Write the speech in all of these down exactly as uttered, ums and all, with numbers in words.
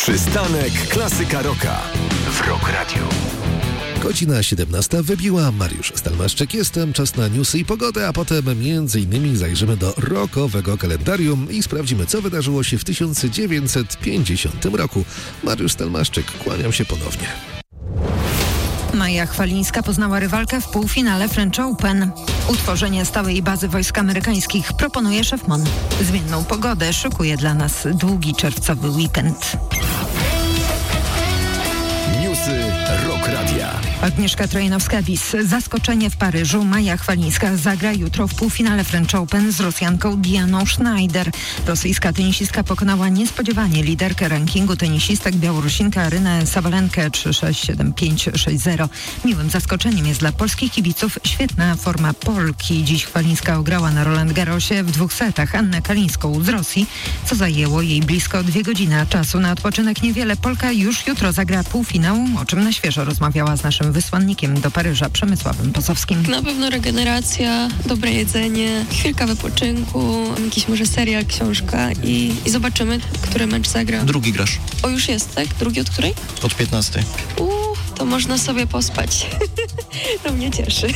Przystanek Klasyka Rocka w Rock Radio. Godzina siedemnasta wybiła, Mariusz Stelmaszczyk jestem, czas na newsy i pogodę, a potem między innymi zajrzymy do rockowego kalendarium i sprawdzimy, co wydarzyło się w tysiąc dziewięćset pięćdziesiątym roku. Mariusz Stelmaszczyk, kłaniam się ponownie. Maja Chwalińska poznała rywalkę w półfinale French Open. Utworzenie stałej bazy wojsk amerykańskich proponuje szef M O N. Zmienną pogodę szykuje dla nas długi czerwcowy weekend. Newsy Rock Radia. Agnieszka Trojanowska-Bis. Zaskoczenie w Paryżu. Maja Chwalińska zagra jutro w półfinale French Open z Rosjanką Dianą Schneider. Rosyjska tenisistka pokonała niespodziewanie liderkę rankingu tenisistek Białorusinkę Arynę Sabalenkę trzy sześć siedem pięć sześć zero. Miłym zaskoczeniem jest dla polskich kibiców świetna forma Polki. Dziś Chwalińska ograła na Roland Garrosie w dwóch setach Annę Kalińską z Rosji, co zajęło jej blisko dwie godziny, a czasu na odpoczynek niewiele. Polka już jutro zagra półfinał, o czym na świeżo rozmawiała z naszym wysłannikiem do Paryża Przemysławem Posowskim. Na pewno regeneracja, dobre jedzenie, chwilka wypoczynku, jakiś może serial, książka i, i zobaczymy, który mecz zagra. Drugi grasz. O, już jest, tak? Drugi od której? Od piętnastej. Uuu, to można sobie pospać. To mnie cieszy.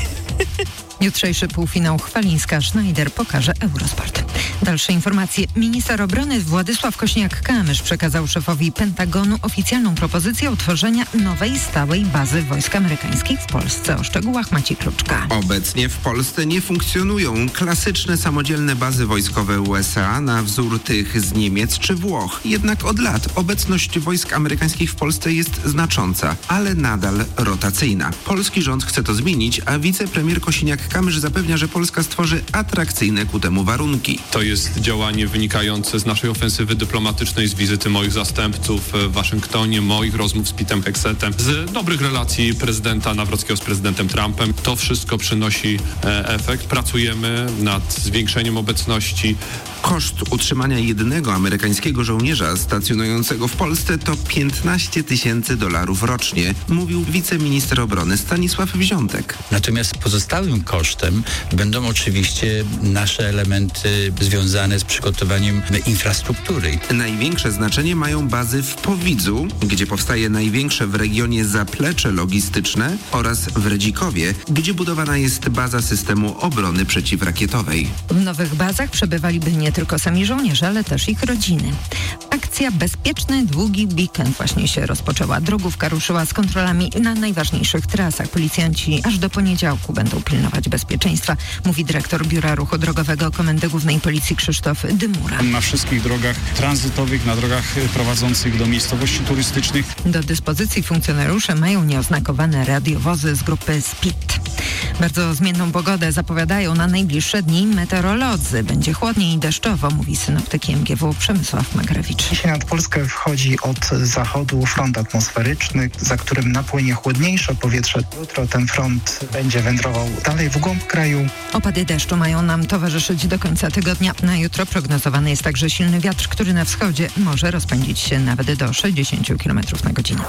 Jutrzejszy półfinał Chwalińska-Schneider pokaże Eurosport. Dalsze informacje. Minister obrony Władysław Kośniak-Kamysz przekazał szefowi Pentagonu oficjalną propozycję utworzenia nowej stałej bazy wojsk amerykańskich w Polsce. O szczegółach Maciej Kluczka. Obecnie w Polsce nie funkcjonują klasyczne samodzielne bazy wojskowe U S A na wzór tych z Niemiec czy Włoch. Jednak od lat obecność wojsk amerykańskich w Polsce jest znacząca, ale nadal rotacyjna. Polski rząd chce to zmienić, a wicepremier Kosiniak-Kamysz zapewnia, że Polska stworzy atrakcyjne ku temu warunki. To jest działanie wynikające z naszej ofensywy dyplomatycznej, z wizyty moich zastępców w Waszyngtonie, moich rozmów z Petem Hexetem, z dobrych relacji prezydenta Nawrockiego z prezydentem Trumpem. To wszystko przynosi e, efekt. Pracujemy nad zwiększeniem obecności. Koszt utrzymania jednego amerykańskiego żołnierza stacjonującego w Polsce to piętnaście tysięcy dolarów rocznie, mówił wiceminister obrony Stanisław Wziątek. Natomiast pozostałym kosztem będą oczywiście nasze elementy związane z przygotowaniem infrastruktury. Największe znaczenie mają bazy w Powidzu, gdzie powstaje największe w regionie zaplecze logistyczne, oraz w Redzikowie, gdzie budowana jest baza systemu obrony przeciwrakietowej. W nowych bazach przebywaliby nie tylko sami żołnierze, ale też ich rodziny. Akcja Bezpieczny Długi Weekend właśnie się rozpoczęła. Drogówka ruszyła z kontrolami na najważniejszych trasach. Policjanci aż do poniedziałku będą pilnować bezpieczeństwa, mówi dyrektor Biura Ruchu Drogowego Komendy Głównej Policji Krzysztof Dymura. Na wszystkich drogach tranzytowych, na drogach prowadzących do miejscowości turystycznych. Do dyspozycji funkcjonariusze mają nieoznakowane radiowozy z grupy S P I D. Bardzo zmienną pogodę zapowiadają na najbliższe dni meteorolodzy. Będzie chłodniej i deszczowo, mówi synoptyk M G W Przemysław Magrewicz. Dzisiaj nad Polskę wchodzi od zachodu front atmosferyczny, za którym napłynie chłodniejsze powietrze. Jutro ten front będzie wędrował dalej w głąb kraju. Opady deszczu mają nam towarzyszyć do końca tygodnia. Na jutro prognozowany jest także silny wiatr, który na wschodzie może rozpędzić się nawet do sześćdziesiąt kilometrów na godzinę.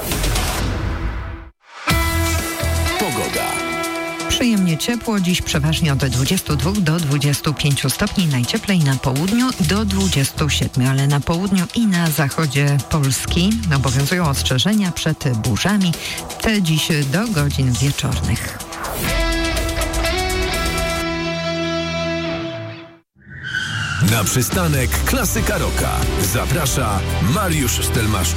Przyjemnie ciepło, dziś przeważnie od dwudziestu dwóch do dwudziestu pięciu stopni, najcieplej na południu do dwudziestu siedmiu, ale na południu i na zachodzie Polski obowiązują ostrzeżenia przed burzami, te dziś do godzin wieczornych. Na przystanek Klasyka Rocka zaprasza Mariusz Stelmaszczyk.